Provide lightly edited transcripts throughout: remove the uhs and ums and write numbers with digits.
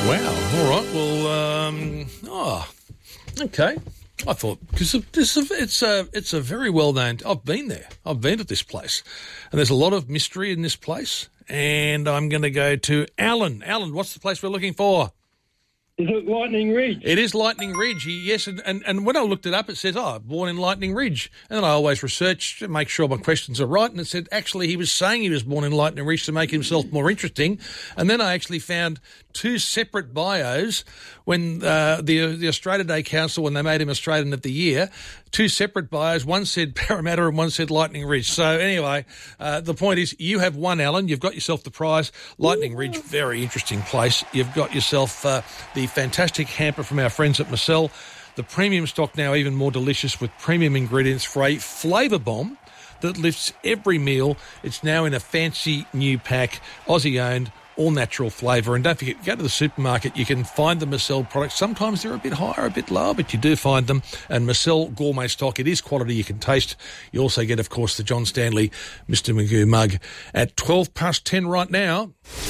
Wow. All right. Well, okay. I thought because it's a very well known. I've been there. I've been to this place, and there's a lot of mystery in this place. And I'm going to go to Alan. Alan, what's the place we're looking for? Is it Lightning Ridge? It is Lightning Ridge, yes. And when I looked it up, it says, born in Lightning Ridge. And then I always research to make sure my questions are right. And it said, actually, he was saying he was born in Lightning Ridge to make himself more interesting. And then I actually found two separate bios when the Australia Day Council, when they made him Australian of the Year, two separate bios. One said Parramatta and one said Lightning Ridge. So anyway, the point is you have won, Alan. You've got yourself the prize. Lightning Ridge, very interesting place. You've got yourself the fantastic hamper from our friends at Marcel. The premium stock now even more delicious with premium ingredients for a flavour bomb that lifts every meal. It's now in a fancy new pack, Aussie-owned, all-natural flavour. And don't forget, go to the supermarket, you can find the Marcel products. Sometimes they're a bit higher, a bit lower, but you do find them. And Marcel Gourmet Stock, it is quality you can taste. You also get, of course, the John Stanley Mr. Magoo mug at 10:12 right now.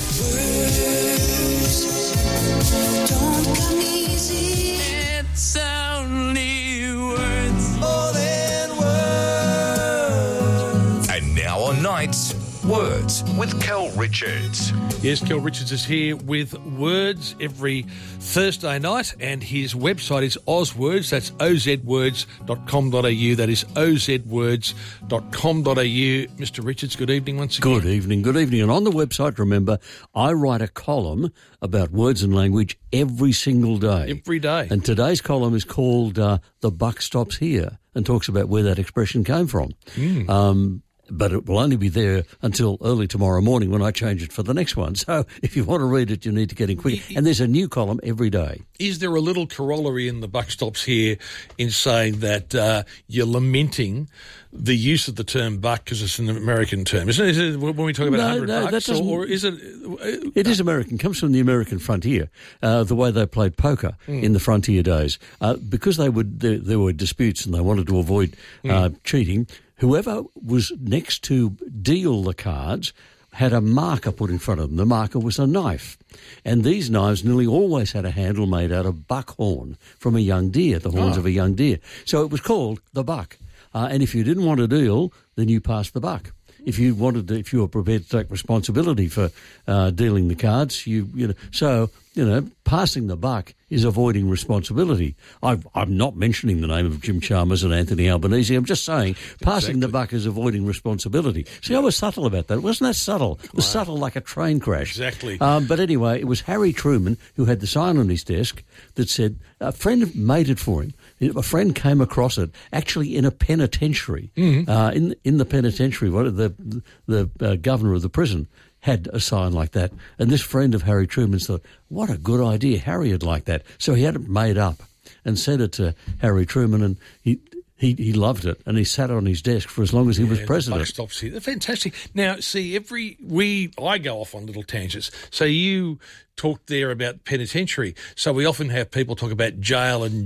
It's only words. More than words. And now on Nights, Words with Kel Richards. Yes, Kel Richards is here with Words every Thursday night, and his website is ozwords. That's ozwords.com.au. That is ozwords.com.au. Mr. Richards, good evening once again. Good evening, good evening. And on the website, remember, I write a column about words and language every single day. Every day. And today's column is called The Buck Stops Here and talks about where that expression came from. But it will only be there until early tomorrow morning when I change it for the next one. So if you want to read it, you need to get in quick. And there's a new column every day. Is there a little corollary in the buck stops here in saying that you're lamenting the use of the term buck because it's an American term? Isn't it when we talk about 100 bucks? Or is it... It is American. It comes from the American frontier, the way they played poker in the frontier days. Because there were disputes and they wanted to avoid cheating, whoever was next to deal the cards had a marker put in front of them. The marker was a knife. And these knives nearly always had a handle made out of buckhorn from a young deer, the horns of a young deer. So it was called the buck. And if you didn't want to deal, then you passed the buck. If you were prepared to take responsibility for dealing the cards, passing the buck is avoiding responsibility. I'm not mentioning the name of Jim Chalmers and Anthony Albanese. I'm just saying passing the buck is avoiding responsibility. See, I was subtle about that. Wasn't that subtle? It was subtle like a train crash. Exactly. But anyway, it was Harry Truman who had the sign on his desk that said, a friend made it for him. A friend came across it, actually in a penitentiary. In the penitentiary, the governor of the prison had a sign like that. And this friend of Harry Truman's thought, what a good idea, Harry would like that. So he had it made up and sent it to Harry Truman, and he loved it, and he sat on his desk for as long as he was president. The buck stops here. They're fantastic. Now, see, I go off on little tangents. So you talked there about penitentiary. So we often have people talk about jail and